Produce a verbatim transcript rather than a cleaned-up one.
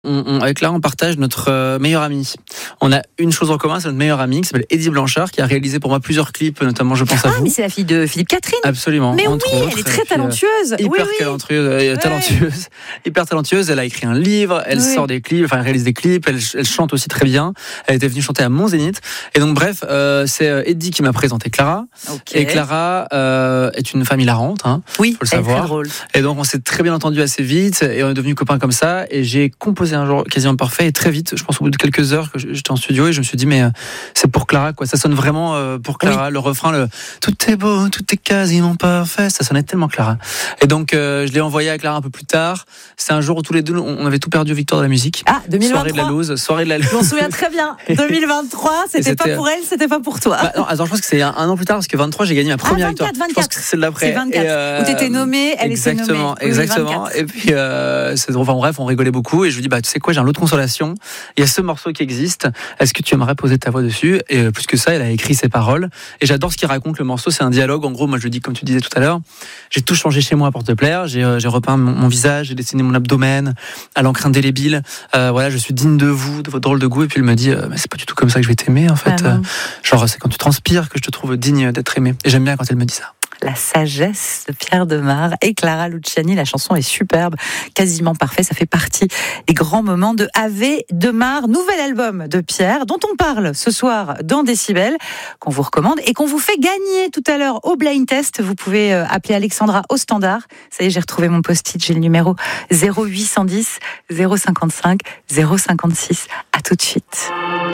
On, on, avec Clara, on partage notre euh, meilleur ami. On a une chose en commun, c'est notre meilleur ami qui s'appelle Eddie Blanchard, qui a réalisé pour moi plusieurs clips, notamment Je pense à Ah, vous. mais c'est la fille de Philippe Catherine. Absolument. Mais entre oui, autres. elle est très Et puis, euh, talentueuse. hyper oui, oui. talentueuse, euh, talentueuse, hyper talentueuse. Elle a écrit un livre, elle Oui. sort des clips, enfin elle réalise des clips, elle, elle chante aussi très bien. Elle était venue chanter à Mont Zénith. Et donc bref, euh, c'est Eddie qui m'a présenté Clara. Okay. Et Clara euh, est une femme hilarante, hein, oui, faut le elle est savoir. très drôle. Et donc on s'est très bien entendu assez vite et on est devenus copains comme ça. Et j'ai composé un jour quasiment parfait et très vite, je pense au bout de quelques heures que j'étais en studio et je me suis dit mais euh, c'est pour Clara quoi. Ça sonne vraiment euh, pour Clara. Oui. Le refrain, le tout est beau, tout est quasiment parfait, ça sonnait tellement Clara. Et donc euh, je l'ai envoyé à Clara un peu plus tard. C'est un jour où tous les deux on avait tout perdu aux Victoires de la musique. Ah, deux mille vingt-trois. Soirée de la loose, soirée de la loose. Je m'en souviens très bien. deux mille vingt-trois, c'était, c'était pas pour elle, c'était pas pour toi. Bah, non, attends, je pense que c'est un, un an plus tard parce que vingt-trois j'ai gagné ma première ah, vingt-quatre, victoire. vingt-quatre. Je pense que c'est l'après. C'est vingt-quatre. Et euh, où t'étais nommée, elle était nommée. Exactement, exactement. Oui, et puis euh, c'est enfin bref, on rigolait beaucoup et je lui dis bah tu sais quoi, j'ai un lot de consolation. Il y a ce morceau qui existe. Est-ce que tu aimerais poser ta voix dessus? Et euh, plus que ça, elle a écrit ses paroles. Et j'adore ce qu'il raconte le morceau. C'est un dialogue. En gros, moi je le dis comme tu disais tout à l'heure. J'ai tout changé chez moi pour te plaire. J'ai, euh, j'ai repeint mon, mon visage, j'ai dessiné mon abdomen à l'encre indélébile. Euh, voilà, je suis digne de vous, de votre drôle de goût. Et puis il me dit, euh, mais c'est pas du tout comme ça que je vais t'aimer en fait. Ah euh, genre c'est quand tu transpires que je te trouve digne d'être aimé. Et j'aime bien quand elle me dit ça. La sagesse de Pierre Demar et Clara Luciani. La chanson est superbe, quasiment parfait. Ça fait partie des grands moments de Ave Demar, nouvel album de Pierre, dont on parle ce soir dans Décibel, qu'on vous recommande et qu'on vous fait gagner tout à l'heure au blind test. Vous pouvez appeler Alexandra au standard. Ça y est, j'ai retrouvé mon post-it. J'ai le numéro zéro huit cent dix zéro cinquante-cinq zéro cinquante-six. À tout de suite.